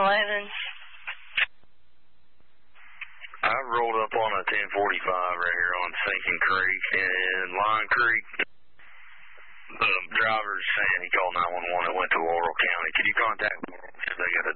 I rolled up on a 1045 right here on Sinking Creek in Lion Creek. The driver's saying he called 911 and went to Laurel County. Could you contact them? Because they got a